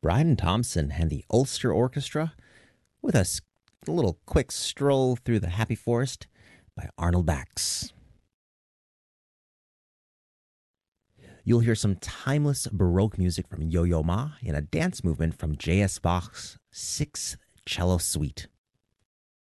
Brian Thompson and the Ulster Orchestra with a little quick stroll through the Happy Forest by Arnold Bax. You'll hear some timeless Baroque music from Yo-Yo Ma and a dance movement from J.S. Bach's Sixth Cello Suite.